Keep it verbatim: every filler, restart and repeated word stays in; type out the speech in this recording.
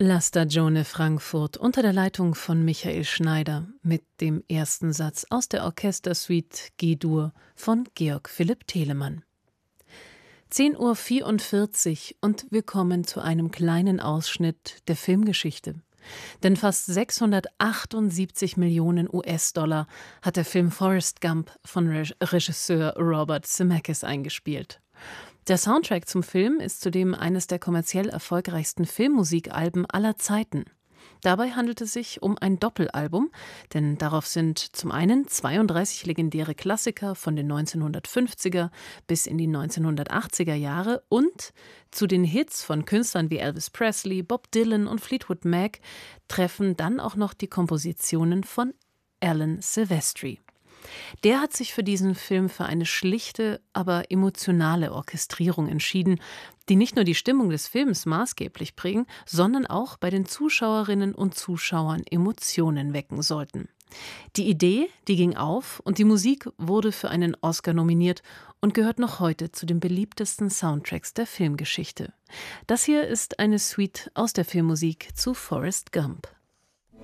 La Stagione Frankfurt unter der Leitung von Michael Schneider mit dem ersten Satz aus der Orchestersuite G-Dur von Georg Philipp Telemann. zehn Uhr vierundvierzig und wir kommen zu einem kleinen Ausschnitt der Filmgeschichte. Denn fast sechshundertachtundsiebzig Millionen U S-Dollar hat der Film Forrest Gump von Re- Regisseur Robert Zemeckis eingespielt. Der Soundtrack zum Film ist zudem eines der kommerziell erfolgreichsten Filmmusikalben aller Zeiten. Dabei handelt es sich um ein Doppelalbum, denn darauf sind zum einen zweiunddreißig legendäre Klassiker von den neunzehnhundertfünfziger bis in die neunzehnhundertachtziger Jahre und zu den Hits von Künstlern wie Elvis Presley, Bob Dylan und Fleetwood Mac treffen dann auch noch die Kompositionen von Alan Silvestri. Der hat sich für diesen Film für eine schlichte, aber emotionale Orchestrierung entschieden, die nicht nur die Stimmung des Films maßgeblich prägen, sondern auch bei den Zuschauerinnen und Zuschauern Emotionen wecken sollten. Die Idee, die ging auf und die Musik wurde für einen Oscar nominiert und gehört noch heute zu den beliebtesten Soundtracks der Filmgeschichte. Das hier ist eine Suite aus der Filmmusik zu Forrest Gump.